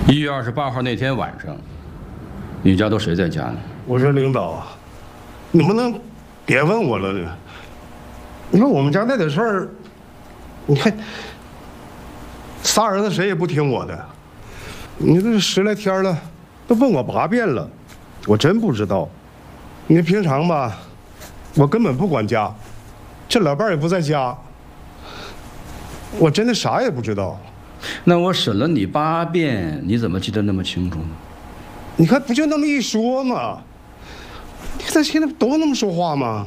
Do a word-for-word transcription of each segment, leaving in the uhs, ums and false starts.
一月二十八号那天晚上，你家都谁在家呢？ 我说领导啊，能不能别问我了呢？你说我们家那点事儿，你看，仨儿子谁也不听我的。你这十来天了，都问我八遍了，我真不知道。你平常吧，我根本不管家，这老伴儿也不在家，我真的啥也不知道。 那我审了你八遍，你怎么记得那么清楚呢？ 你看，不就那么一说吗？你看他现在都那么说话吗？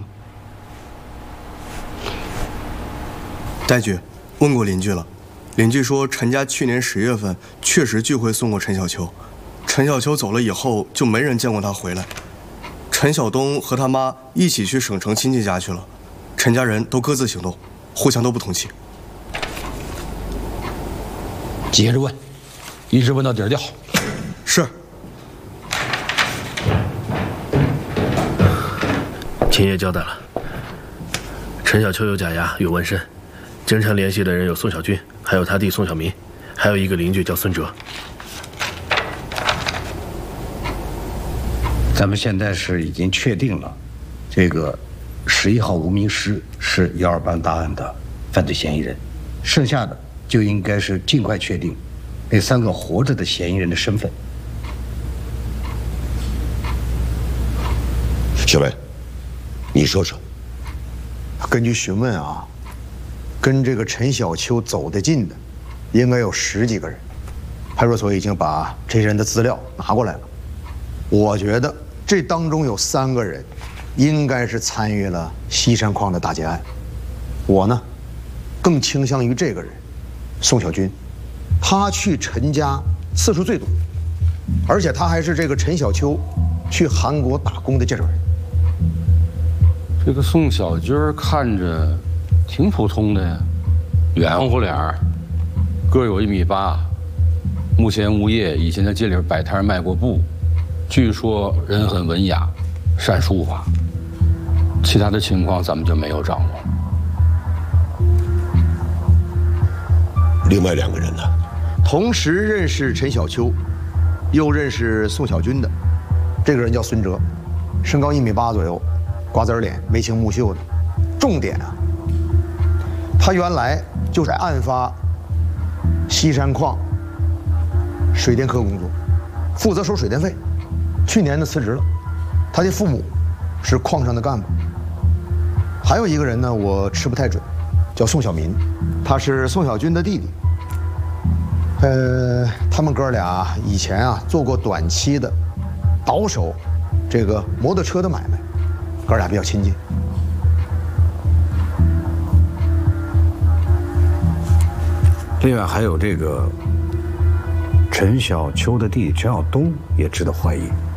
戴局，问过邻居了，邻居说陈家去年十月份确实聚会送过陈小秋，陈小秋走了以后就没人见过他回来。陈晓东和他妈一起去省城亲戚家去了，陈家人都各自行动，互相都不通气。 接着问，一直问到底儿掉。 是。 秦爷交代了，陈小秋有假牙，有纹身，经常联系的人有宋小军，还有他弟宋小民，还有一个邻居叫孙哲。 咱们现在是已经确定了，这个十一号无名尸是幺二班大案的犯罪嫌疑人，剩下的就应该是尽快确定那三个活着的嫌疑人的身份。 小伟，你说说。 根据询问啊，跟这个陈小秋走得近的，应该有十几个人。派出所已经把这些人的资料拿过来了。我觉得这当中有三个人，应该是参与了西山矿的打劫案。我呢，更倾向于这个人，宋小军。他去陈家次数最多，而且他还是这个陈小秋去韩国打工的介绍人。 这个宋小军看着挺普通的呀，圆乎脸儿，个有一米八，目前无业，以前在街里摆摊卖过布，据说人很文雅，善书法。其他的情况咱们就没有掌握。 另外两个人呢？ 同时认识陈小秋，又认识宋小军的，这个人叫孙哲，身高一米八左右，瓜子脸，眉清目秀的。重点啊，他原来就是案发西山矿水电科工作，负责收水电费。去年呢辞职了，他的父母是矿上的干部。还有一个人呢，我吃不太准，叫宋小民，他是宋小军的弟弟。呃，他们哥俩以前啊做过短期的倒手这个摩托车的买卖，哥俩比较亲近。 另外还有这个陈小秋的弟弟陈晓东也值得怀疑。